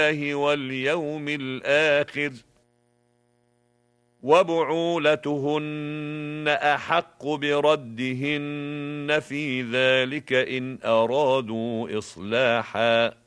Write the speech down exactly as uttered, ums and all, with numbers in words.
واليوم الآخر وبعولتهن أحق بردهن في ذلك إن أرادوا إصلاحا